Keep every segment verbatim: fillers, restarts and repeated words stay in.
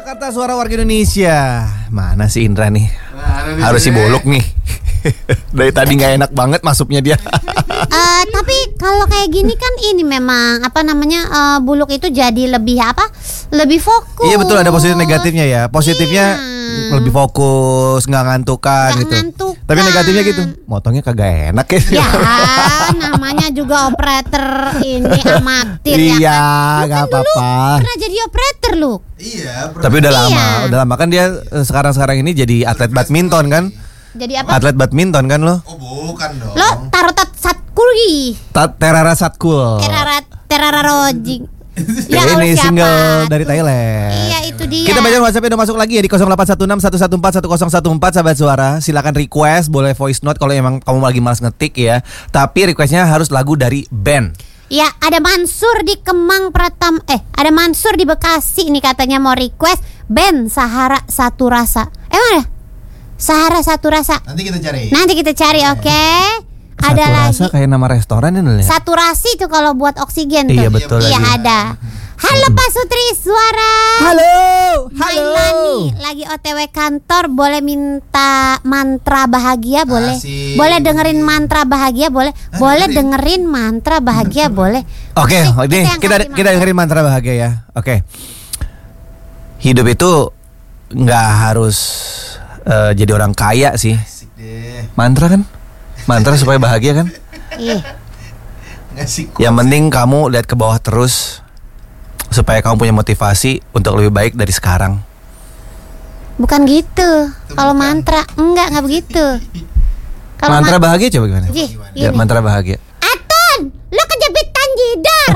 Jakarta, suara warga Indonesia. Mana sih Indra nih? Nah, harus si Bolok nih. Dari tadi nggak enak banget masuknya dia. uh, tapi kalau kayak gini kan ini memang apa namanya uh, Buluk itu jadi lebih apa? Lebih fokus. Iya betul, ada positif negatifnya ya. Positifnya iya. lebih fokus, nggak ngantukan gak gitu. Ngantukan. Tapi negatifnya gitu, motongnya kagak enak ya. Ya, namanya juga operator ini amatir ya. Iya, kan? nggak apa-apa. Pernah jadi operator lu? Iya. Tapi udah iya. lama, udah lama kan dia sekarang-sekarang ini jadi atlet badminton kan? Jadi apa? Atlet badminton kan lo? Oh bukan dong. Lo taruh tat satkuri. Tat Terara Satkul. Terara Terara Rojing. Ya, ini siapa? Single dari Thailand. Iya itu dia. Kita baca WhatsApp-nya udah masuk lagi ya di nol delapan satu enam satu satu empat satu nol satu empat sahabat suara. Silakan request, boleh voice note kalau emang kamu lagi malas ngetik ya. Tapi requestnya harus lagu dari band. Ya, ada Mansur di Kemang Pratam. Eh, ada Mansur di Bekasi nih katanya mau request band Sahara Satu Rasa. Emang ya? Sahara Satu Rasa. Nanti kita cari. Nanti kita cari, oke. Okay? Ada Satu lagi. Rasa kayak nama restoran ini ya. Saturasi tuh kalau buat oksigen tuh. Iya betul. Iya lagi. ada. Halo Pak Sutri Suara. Halo. Halo. Mailani lagi O T W kantor, boleh minta mantra bahagia boleh. Asik. Boleh dengerin mantra bahagia boleh. Ah, boleh dengerin. dengerin mantra bahagia boleh. Oke, Asik, okay, itu ini yang kita kasih kita mantra. dengerin mantra bahagia ya. Oke. Okay. Hidup itu nggak harus uh, jadi orang kaya sih. Asik deh. Mantra kan? Mantra supaya bahagia kan? Iya. Ngasih Yang penting kamu lihat ke bawah terus supaya kamu punya motivasi untuk lebih baik dari sekarang. Bukan gitu. Kalau bukan. mantra enggak enggak begitu. Kalau Mantra ma- bahagia coba gimana? Ih, Ya, gini. mantra bahagia. Atun, lo kejepitan jidar.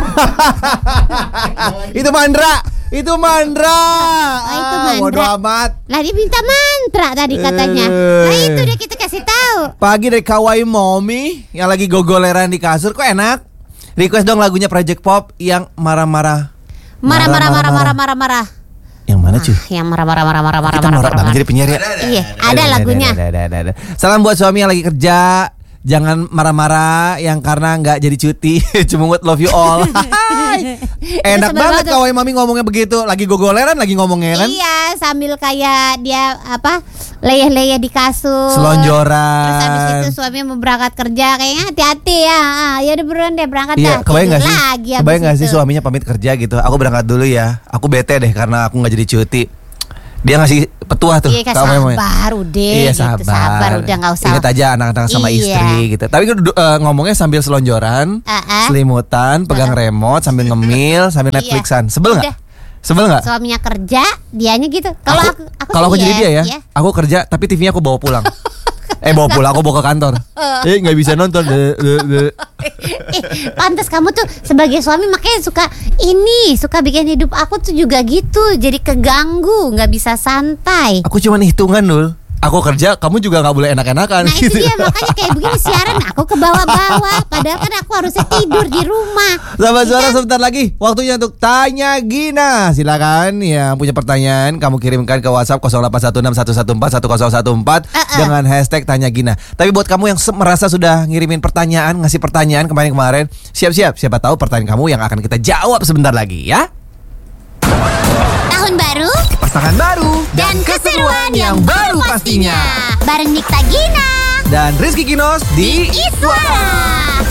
Itu mantra. Itu mantra. Oh, itu Ah, mantra. bodo amat. Lah dia minta mantra tadi katanya. Eh. Nah itu udah kita kasih tahu. Pagi dari Kawaii Mommy yang lagi gogoleran di kasur, kok enak? Request dong lagunya Project Pop yang marah-marah. Marah marah marah marah marah marah. Yang mana cuy? Ah, yang marah marah marah marah marah Kita marah. norak banget jadi penyiar ya. Iya, ada lagunya. Ada, ada, ada, ada. Salam buat suami yang lagi kerja. Jangan marah-marah yang karena nggak jadi cuti. Cemungut love you all. Hai. Enak sebel banget banget. Kawaii Mami ngomongnya begitu. Lagi gogoleran lagi ngomongnya kan. Iya, sambil kayak dia apa? Leyeh-leyeh di kasur. Selonjoran. Terus habis itu suaminya mau berangkat kerja, kayaknya hati-hati ya. Ah, ya udah buruan deh berangkat Iya, dah. kebayang Tidur gak sih? lagi habis Kebayang gak sih itu. suaminya pamit kerja gitu. Aku berangkat dulu ya. Aku bete deh karena aku nggak jadi cuti. Dia ngasih petua tuh. Iya, Kamu emang- sabar udah. Iya gitu, sabar. sabar udah nggak usah. Ingat aja anak-anak sama Iya. istri gitu. Tapi uh, ngomongnya sambil selonjoran, Uh-uh. selimutan, pegang remote, sambil ngemil, sambil Iya. Netflixan. Sebel nggak? Udah. Sebel nggak? Suaminya kerja, dianya gitu. Kalau aku, aku, kalau aku sih jadi dia ya, iya. aku kerja tapi T V-nya aku bawa pulang. eh bawa pulang, aku bawa ke kantor. Eh nggak bisa nonton. De, de, de. Eh, pantas kamu tuh sebagai suami makanya suka ini, suka bikin hidup aku tuh juga gitu, jadi keganggu, nggak bisa santai. Aku cuman hitungan Nul. Aku kerja, kamu juga nggak boleh enak-enakan. Nah itu gitu. dia makanya kayak begini siaran aku ke bawah-bawah, padahal kan aku harusnya tidur di rumah. Sahabat suara sebentar lagi waktunya untuk Tanya Gina. Silakan yang punya pertanyaan kamu kirimkan ke WhatsApp nol delapan satu enam satu satu empat satu nol satu empat Uh-uh. dengan hashtag Tanya Gina. Tapi buat kamu yang se- merasa sudah ngirimin pertanyaan, ngasih pertanyaan kemarin-kemarin, siap-siap. Siapa tahu pertanyaan kamu yang akan kita jawab sebentar lagi ya. Tahun baru Pasangan baru dan keseruan yang baru pastinya. Bareng Nikta Gina dan Rizky Kinos di Iswara.